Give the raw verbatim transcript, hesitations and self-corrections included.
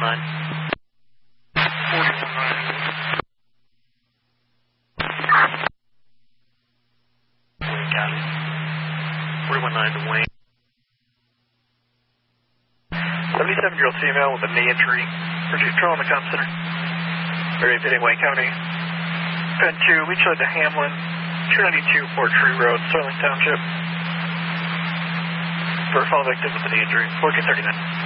nine. forty-one nine. Got it. forty-one nine to Wayne. seventy-seven-year-old female with a knee injury. Pursuit control on the comm center. Area hitting Wayne County. Pen two, we showed to Hamlin, two ninety-two Fort Tree Road, Sterling Township. For a fall victim with a knee injury, fourteen thirty-nine.